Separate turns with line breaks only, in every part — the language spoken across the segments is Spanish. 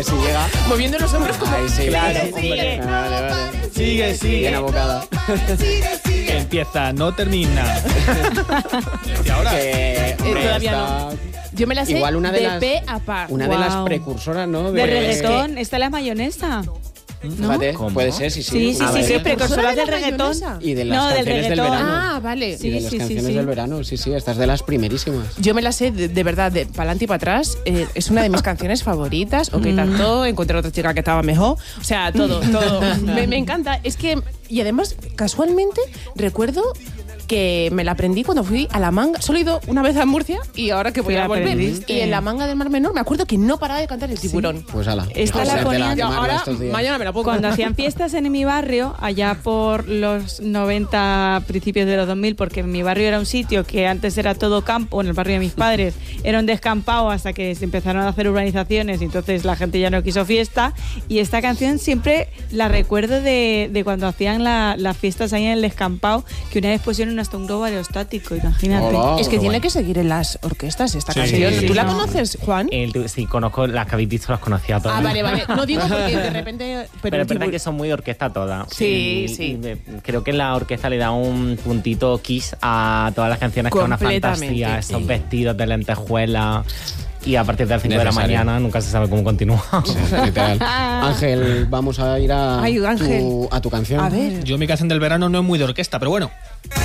ver si llega.
Moviendo los hombros como...
Ahí sí,
Claro,
hombre. Vale.
Sigue.
Bien abocada.
Empieza, no termina. ¿Y ahora?
Que, hombre,
todavía
está-
Yo me la sé
Igual una de
de
las-
pe a pa.
Una de las
Guau.
precursoras, ¿no?
De reggaetón, esta es la mayonesa.
Fíjate,
¿Cómo?
puede ser, sí.
Sí,
A ver.
precursoras del
¿de la
reggaetón.
mayonesa?
Y de las
No, del
canciones del
reggaetón.
verano.
Ah, vale.
Y de las canciones del verano, sí, esta es de las primerísimas.
Yo me la sé de verdad, de para adelante y para atrás. Es una de mis canciones favoritas. Ok, tanto. Encontré otra chica que estaba mejor. O sea, todo. me encanta. Es que, y además, casualmente, recuerdo que me la aprendí cuando fui a La Manga. Solo he ido una vez a Murcia y ahora que voy
la
a volver.
aprendiste.
Y en La Manga del Mar Menor me acuerdo que no paraba de cantar El Tiburón.
Pues ala.
Esta
pues
la
hacértela
ponían-
quemarla
Ahora,
estos días.
mañana me la pongo.
Cuando hacían fiestas en mi barrio, allá por los 90, principios de los 2000, porque mi barrio era un sitio que antes era todo campo, en el barrio de mis padres era un descampado hasta que se empezaron a hacer urbanizaciones y entonces la gente ya no quiso fiesta. Y esta canción siempre la recuerdo de cuando hacían las fiestas ahí en el descampado, que una vez pusieron hasta un globo aerostático, imagínate.
Hola.
Es que
Qué
tiene
guay.
que seguir en las orquestas esta
Sí.
canción.
Sí,
¿Tú la
no.
conoces, Juan?
Sí, conozco las que habéis visto, las conocía todas.
Ah, vale. No digo porque de repente...
Pero
el
es verdad
Tiburón-
que son muy orquesta todas.
Sí,
Y-
sí.
y creo que la orquesta le da un puntito kiss a todas las canciones, que es una
Completamente,
fantasía. Esos
sí.
vestidos de lentejuela. Y a partir de las 5 de la
Necesario.
mañana nunca se sabe cómo continúa.
Sí, literal. Ángel, vamos a ir
Ay, Ángel.
a tu canción.
A ver.
Yo mi canción del verano no es muy de orquesta, pero bueno.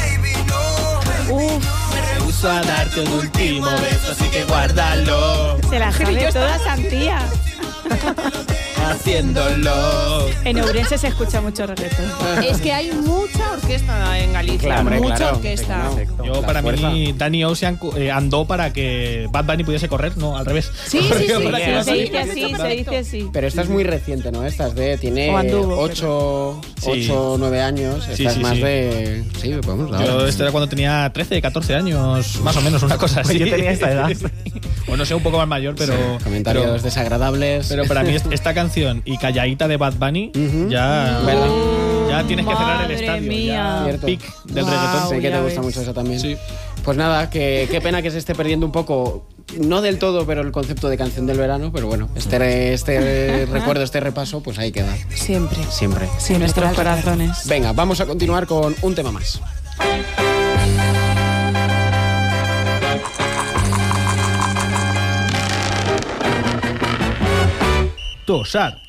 Me rehuso a darte un último beso, así que guárdalo.
Se la sabe toda Santía.
Haciéndolo.
En Ourense se escucha mucho reggaetón.
Es que hay mucha orquesta en Galicia.
Claro, hombre,
mucha
claro.
orquesta.
Perfecto.
Yo,
La
para
fuerza.
mí, Danny Ocean andó para que Bad Bunny pudiese correr, no, al revés.
Sí, sí,
Corrió
sí,
para
sí,
que Bad
Se
Bunny-
dice así, se dice así.
Pero esta es muy reciente, ¿no? Esta es de... Tiene
O anduvo,
8
Sí.
o 9 años. Esta
Sí,
es
sí,
más
sí.
de... Sí, podemos dar.
Yo esto era cuando tenía 13, 14 años, más o menos, una cosa así.
Yo tenía esta edad.
O no sé, un poco más mayor, pero...
Comentarios
pero-
desagradables.
Pero para mí esta canción y Calladita de Bad Bunny ya,
¿Verdad?
ya tienes que cerrar el
Madre
estadio.
mía.
Ya
Cierto.
pic del
Guau.
reggaetón.
Sé que te
ya
gusta
ves.
mucho esa también.
Sí.
Pues nada, qué pena que se esté perdiendo un poco, no del todo, pero el concepto de canción del verano. Pero bueno, este recuerdo, este repaso, pues ahí queda.
Siempre.
Siempre.
En nuestros corazones.
Venga, vamos a continuar con un tema más.
Tosar.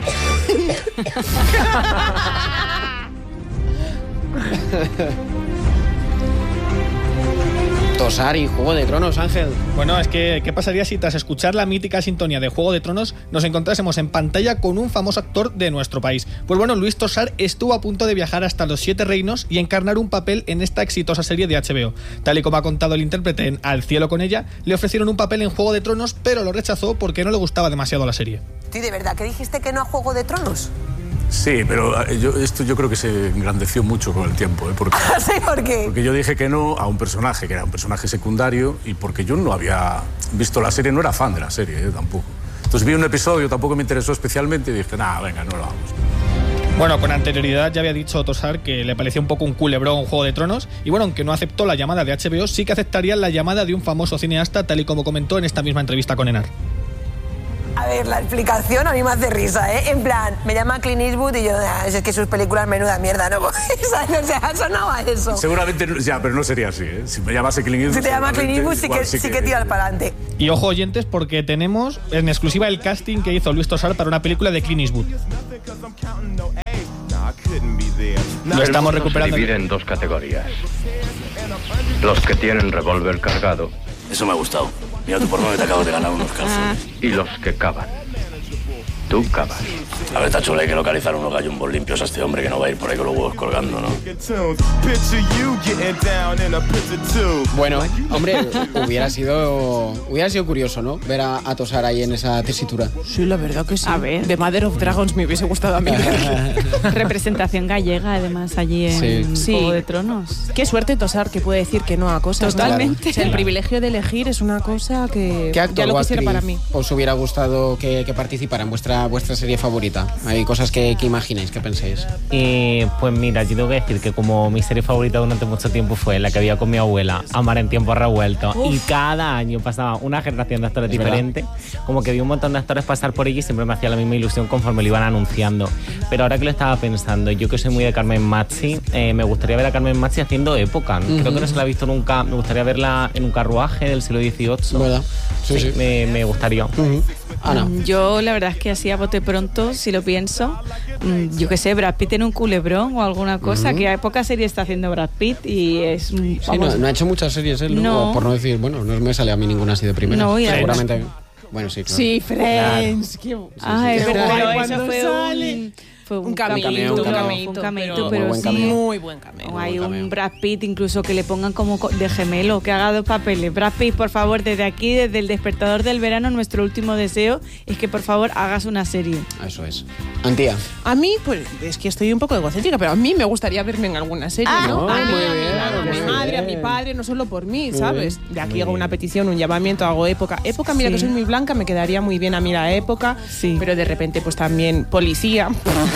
Tosar y Juego de Tronos, Ángel.
Bueno, es que, ¿qué pasaría si tras escuchar la mítica sintonía de Juego de Tronos nos encontrásemos en pantalla con un famoso actor de nuestro país? Pues bueno, Luis Tosar estuvo a punto de viajar hasta los 7 reinos y encarnar un papel en esta exitosa serie de HBO. Tal y como ha contado el intérprete en Al cielo con ella, le ofrecieron un papel en Juego de Tronos, pero lo rechazó porque no le gustaba demasiado la serie.
¿Tú de verdad que dijiste que no a Juego de Tronos?
Sí, pero yo creo que se engrandeció mucho con el tiempo, ¿eh? Porque
Sí, ¿por qué?
Porque yo dije que no a un personaje que era un personaje secundario y porque yo no había visto la serie, no era fan de la serie tampoco. Entonces vi un episodio, tampoco me interesó especialmente y dije, nada, venga, no lo vamos.
Bueno, con anterioridad ya había dicho Tosar que le parecía un poco un culebrón Juego de Tronos y bueno, aunque no aceptó la llamada de HBO, sí que aceptaría la llamada de un famoso cineasta, tal y como comentó en esta misma entrevista con Enar.
A ver, la explicación a mí me hace risa, ¿eh? En plan, me llama Clint Eastwood y yo, es que sus películas menuda mierda, ¿no? ¿Sabes? O sea, sonaba eso.
Seguramente, ya, pero no sería así, ¿eh? Si me llamase Clint Eastwood...
Si te llama Clint Eastwood,
igual
sí que tiras para adelante.
Y ojo oyentes, porque tenemos en exclusiva el casting que hizo Luis Tosar para una película de Clint Eastwood. Lo estamos recuperando.
Se divide en dos categorías. Los que tienen revólver cargado.
Eso me ha gustado. Mira tú por dónde te acabo de ganar unos calzones.
Y los que cavan. Tú cavas.
A ver, Tacho, hay que localizar unos gallumbos limpios a este hombre que no va a ir por ahí con los huevos colgando, ¿no?
Bueno, hombre, hubiera sido curioso, ¿no? Ver a Tosar ahí en esa tesitura.
Sí, la verdad que sí.
A ver.
The Mother of Dragons me hubiese gustado a mí.
Representación gallega, además, allí en
Sí.
Juego de Tronos.
Qué suerte Tosar que puede decir que no a cosas. ¿no?
Totalmente.
O sea, el privilegio de elegir es una cosa que
¿Qué actor
ya lo
o
quisiera
actriz
para mí.
os hubiera gustado que participara en vuestra sería vuestra serie favorita? Hay cosas que imagináis, que penséis.
Pues mira, yo tengo que decir que como mi serie favorita durante mucho tiempo fue la que había con mi abuela, Amar en tiempos revueltos, y cada año pasaba una generación de actores diferente, como que vi un montón de actores pasar por ella y siempre me hacía la misma ilusión conforme lo iban anunciando. Pero ahora que lo estaba pensando, yo que soy muy de Carmen Machi, me gustaría ver a Carmen Machi haciendo época. Creo que no se la he visto nunca. Me gustaría verla en un carruaje del siglo XVIII.
¿Verdad? Sí.
Me gustaría.
Ana.
Yo la verdad es que así a bote pronto, si lo pienso, yo qué sé, Brad Pitt en un culebrón o alguna cosa, que hay poca serie está haciendo Brad Pitt y es...
no ha hecho muchas series él, ¿no? Por no decir, bueno, no me sale a mí ninguna así de primera.
No,
seguramente... Bueno, sí, claro.
Sí, Friends.
Claro.
Es verdad,
Pero
eso fue un cameíto, pero sí.
Muy buen cameo.
Hay un Brad Pitt incluso que le pongan como de gemelo, que haga 2 papeles. Brad Pitt, por favor, desde aquí, desde el Despertador del Verano, nuestro último deseo es que por favor hagas una serie.
Eso es. Antía.
A mí, pues es que estoy un poco egocéntrica, pero a mí me gustaría verme en alguna serie, ¿no? A mi madre, a mi padre, no solo por mí, ¿sabes? De aquí hago una petición, un llamamiento, hago época. Época, mira que soy muy blanca, me quedaría muy bien a mí la época, pero de repente pues también policía.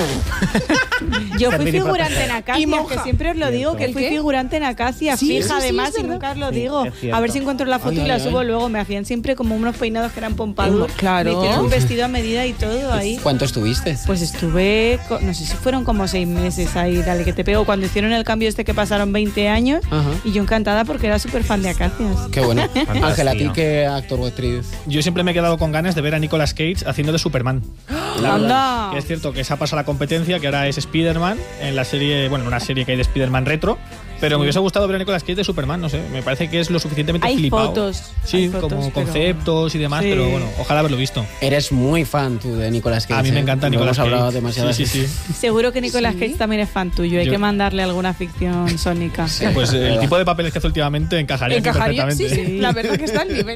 Yo fui figurante en Acacia, que siempre os lo digo, que fui figurante en Acacia, fija además, y nunca os lo digo. A ver si encuentro la foto y la subo luego. Me hacían siempre como unos peinados que eran pompadour.
Claro.
Me hicieron un vestido a medida y todo ahí.
¿Cuánto estuviste?
Pues estuve, no sé si fueron como 6 meses ahí, dale que te pego, cuando hicieron el cambio que pasaron 20 años. Y yo encantada porque era súper fan de Acacias.
Qué bueno. Ángel, ¿a ti qué actor o actriz?
Yo siempre me he quedado con ganas de ver a Nicolas Cage haciendo de Superman.
¡Anda!
Es cierto que se ha pasado la competencia, que ahora es Spider-Man en la serie, bueno, una serie que hay de Spider-Man retro, pero me hubiese gustado ver a Nicolas Cage de Superman, no sé, me parece que es lo suficientemente flipado.
Hay fotos,
como conceptos y demás, pero bueno, ojalá haberlo visto.
Eres muy fan tú de Nicolas Cage.
A mí me encanta Nicolas Cage.
Hemos hablado demasiado.
Sí.
Seguro que Nicolas Cage también es fan tuyo, hay que mandarle alguna ficción sónica.
Pues el tipo de papeles que hace últimamente encajaría perfectamente.
Sí, la verdad que está al nivel.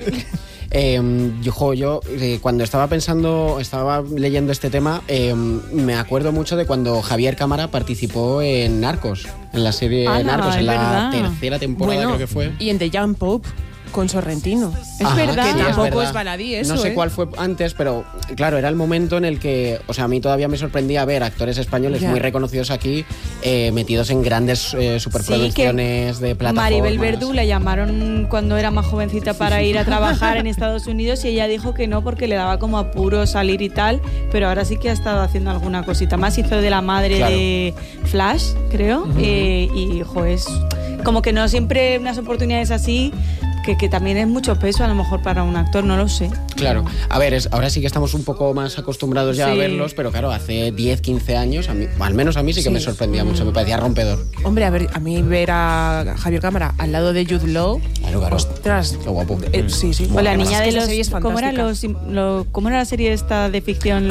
Yo cuando estaba leyendo este tema, me acuerdo mucho de cuando Javier Cámara participó en Narcos, en la serie Narcos, en la tercera temporada creo que fue.
Y en The Young Pope con Sorrentino.
Es verdad.
Que tampoco es baladí eso.
No sé cuál fue antes, pero claro, era el momento en el que, o sea, a mí todavía me sorprendía ver actores españoles muy reconocidos aquí metidos en grandes superproducciones de plataformas.
Maribel Verdú la llamaron cuando era más jovencita para ir a trabajar en Estados Unidos y ella dijo que no porque le daba como apuro salir y tal, pero ahora sí que ha estado haciendo alguna cosita más. Hizo de la madre de Flash, creo, y es como que no siempre unas oportunidades así que también es mucho peso a lo mejor para un actor, no lo sé.
Claro, a ver, ahora sí que estamos un poco más acostumbrados ya a verlos, pero claro, hace 10, 15 años, al menos a mí sí que me sorprendía mucho, me parecía rompedor.
Hombre, a mí ver a Javier Cámara al lado de Jude Law,
claro.
Ostras,
qué guapo.
Sí.
O la niña de los... ¿Cómo era la serie esta de ficción?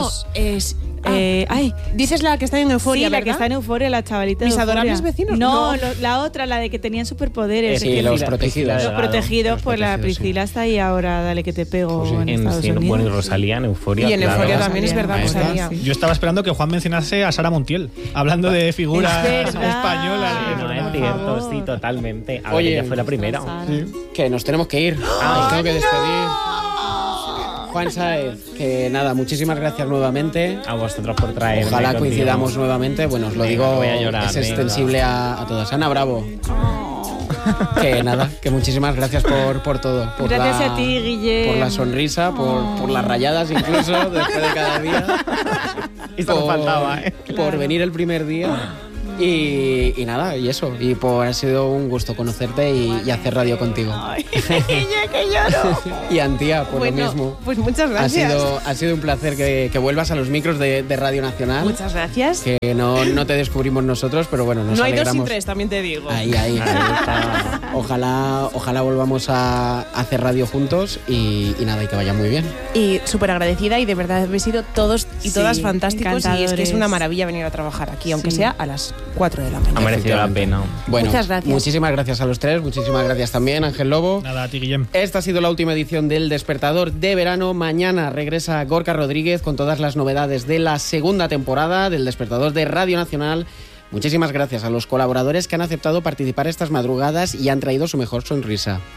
dices la que está en Euforia,
sí,
¿verdad?
la que está en Euforia, la chavalita
¿Mis
de Euforia.
adorables vecinos?
No, la otra, la de que tenían superpoderes.
Sí, los protegidos.
Los protegidos, pues la Priscila está ahí ahora, dale que te pego en Estados Unidos.
Bueno, y Rosalía en Euforia.
Y en Euforia también es verdad, Rosalía.
Yo estaba esperando que Juan mencionase a Sara Montiel, hablando de figuras españolas.
No, es cierto, sí, totalmente.
Oye,
ella fue la primera.
Que nos tenemos que ir. Nos tengo que despedir. Juan Sáez, que nada, muchísimas gracias nuevamente.
A vosotros por traerme.
Ojalá coincidamos nuevamente. Bueno, os lo digo,
voy a llorar,
es extensible a todas. Ana Bravo. Que nada, que muchísimas gracias por todo.
Gracias a ti, Guille.
Por la sonrisa, por las rayadas incluso, después de cada día.
Esto no faltaba,
Por venir el primer día. Y nada, y eso. Y ha sido un gusto conocerte y hacer radio contigo.
Ay, Guille, que lloro.
Y Antía, lo mismo.
Pues muchas gracias.
Ha sido un placer que vuelvas a los micros de Radio Nacional.
Muchas gracias.
Que no te descubrimos nosotros, pero bueno, nos alegramos.
No hay 2 y 3, también te digo.
Ahí está. Ojalá volvamos a hacer radio juntos y nada, y que vaya muy bien.
Y súper agradecida, y de verdad habéis sido todos y todas fantásticos, y es que es una maravilla venir a trabajar aquí, aunque sea a las 4 de la mañana.
Ha merecido la pena.
Bueno,
muchas gracias.
Muchísimas gracias a los tres, muchísimas gracias también, Ángel Lobo.
Nada, a ti, Guillem.
Esta ha sido la última edición del Despertador de Verano. Mañana regresa Gorka Rodríguez con todas las novedades de la segunda temporada del Despertador de Radio Nacional. Muchísimas gracias a los colaboradores que han aceptado participar estas madrugadas y han traído su mejor sonrisa.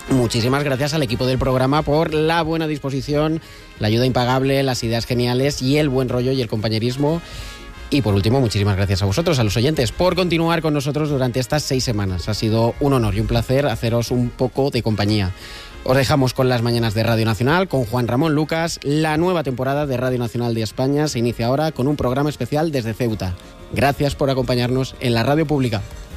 muchísimas gracias al equipo del programa por la buena disposición, la ayuda impagable, las ideas geniales y el buen rollo y el compañerismo. Y por último, muchísimas gracias a vosotros, a los oyentes, por continuar con nosotros durante estas 6 semanas. Ha sido un honor y un placer haceros un poco de compañía. Os dejamos con las mañanas de Radio Nacional, con Juan Ramón Lucas. La nueva temporada de Radio Nacional de España se inicia ahora con un programa especial desde Ceuta. Gracias por acompañarnos en la radio pública.